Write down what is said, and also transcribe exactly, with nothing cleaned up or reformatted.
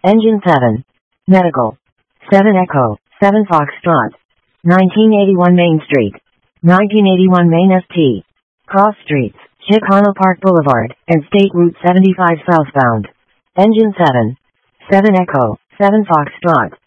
Engine seven. Medical. seven Echo, seven Foxtrot. nineteen eighty-one Main Street. nineteen eighty-one Main S T. Cross Streets, Chicano Park Boulevard, and State Route seventy-five southbound. Engine seven. seven Echo, seven Foxtrot.